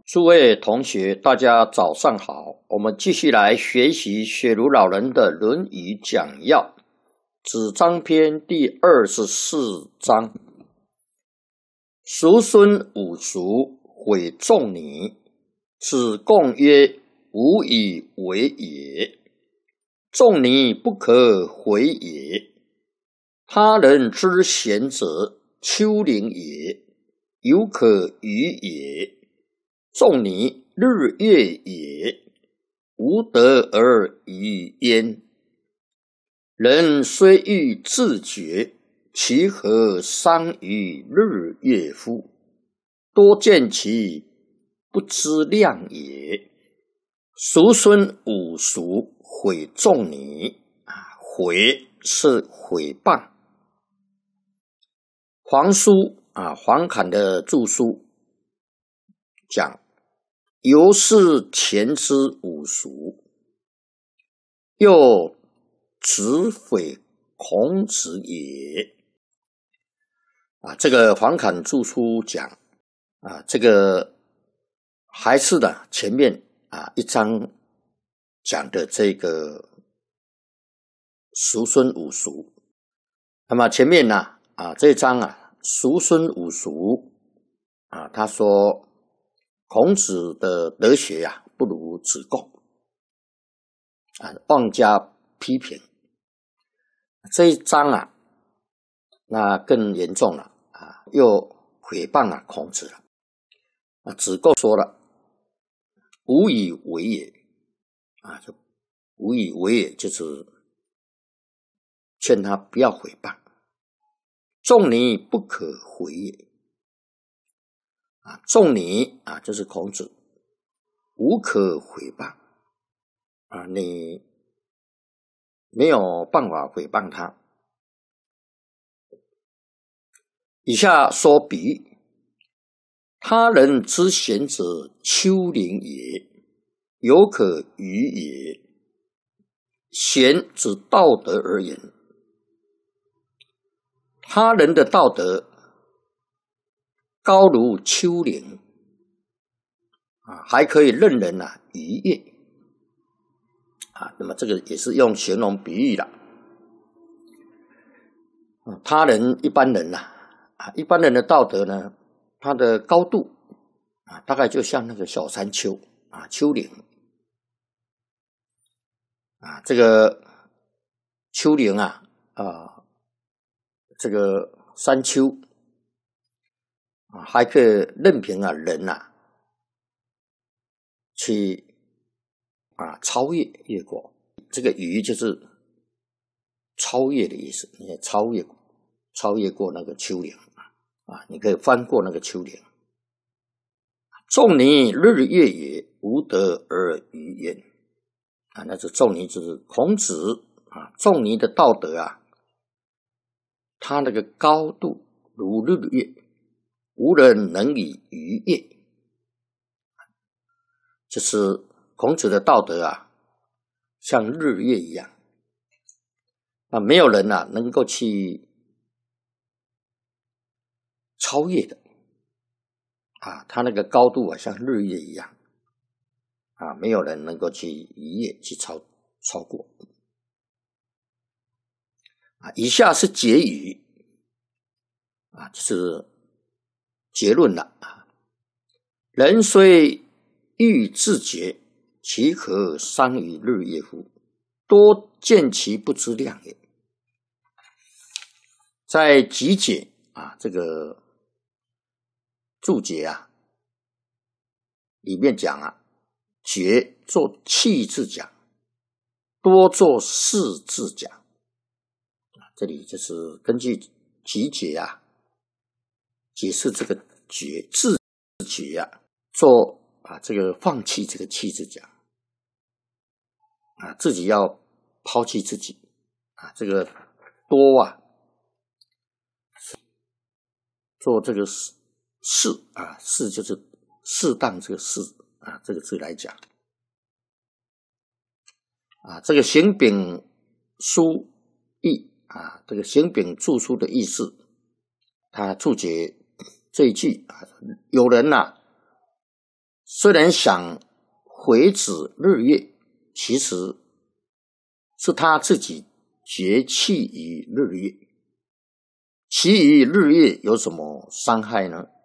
诸位同学，大家早上好。我们继续来学习雪茹老人的《论语讲要》子张篇第24章。叔孙五叔毁仲尼，子贡曰：“吾以为也。仲尼不可毁也。他人之贤者，丘陵也，犹可与也。仲尼日月也，无德而与焉。人虽欲自绝，其何伤于日月乎？多见其不知量也。”叔孙五叔毁仲尼，毁是毁谤。黄书黄侃的著书讲，由是前之五叔，又子毁孔子也。这个黄侃著书讲这个还是前面一章讲的这个叔孙五叔。那么前面这一章叔孙五叔他说孔子的德学不如子贡妄加批评。这一章那更严重了又毁谤孔子了。子贡说了，无以为也就无以为也，就是劝他不要毁谤。仲尼不可毁也仲尼就是孔子，无可毁谤你没有办法毁谤他。以下说比喻，他人之贤者，丘陵也，犹可与也。贤指道德而言，他人的道德高如丘陵还可以任人逾越那么这个也是用形容比喻了。他人一般人一般人的道德呢，他的高度大概就像那个小山丘丘陵这个丘陵这个山丘还可以任凭人去超越过。这个逾就是超越的意思，你超越过那个丘陵你可以翻过那个丘陵。仲尼日月也，无德而与焉那是仲尼，就是孔子仲尼的道德他那个高度如日月，无人能以逾越。就是孔子的道德像日月一样没有人能够去超越的他那个高度像日月一样没有人能够去逾越去超过以下是结语就是结论了人虽欲自绝，其何伤于日月乎？多见其不知量也。在集解这个注解里面讲绝做气字讲，多做事字讲这里就是根据集解解释这个绝自绝做这个放弃这个弃字讲自己要抛弃自己这个多做这个事事就是适当这个事这个字来讲这个行丙书义这个行丙注书的意思，他注解这一句有人虽然想回止日月，其实是他自己绝气于日月。其余日月有什么伤害呢？